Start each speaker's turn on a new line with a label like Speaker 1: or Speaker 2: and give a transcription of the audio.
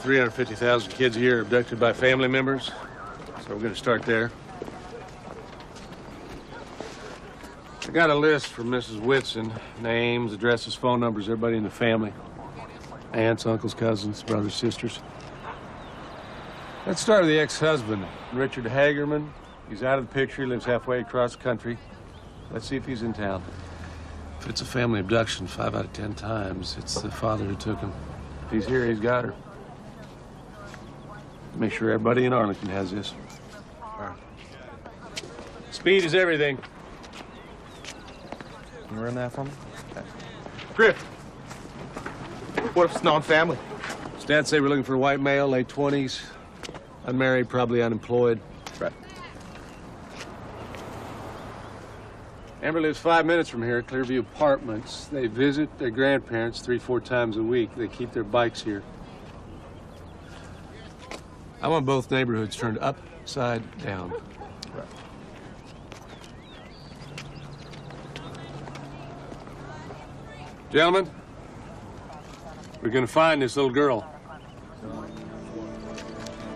Speaker 1: 350,000 kids a year abducted by family members, so we're going to start there. I got a list from Mrs. Whitson. Names, addresses, phone numbers, everybody in the family. Aunts, uncles, cousins, brothers, sisters. Let's start with the ex-husband, Richard Hagerman. He's out of the picture, he lives halfway across the country. Let's see if he's in town. If it's a family abduction, 5 out of 10 times, it's the father who took him. If he's here, he's got her. Make sure everybody in Arlington has this. All right. Speed is everything.
Speaker 2: You run that for me? Okay.
Speaker 1: Griff.
Speaker 2: What if it's non-family?
Speaker 1: Stats say we're looking for a white male, late 20s. Unmarried, probably unemployed.
Speaker 2: Right.
Speaker 1: Amber lives 5 minutes from here at Clearview Apartments. They visit their grandparents 3-4 times a week. They keep their bikes here. I want both neighborhoods turned upside down.
Speaker 2: Right.
Speaker 1: Gentlemen, we're gonna find this little girl.